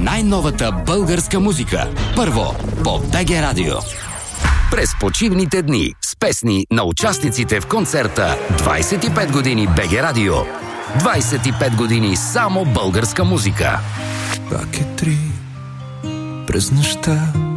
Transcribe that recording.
най-новата българска музика. Първо по БГ Радио. През почивните дни с песни на участниците в концерта 25 години БГ Радио. 25 години само българска музика. Пак е 3 през нощта.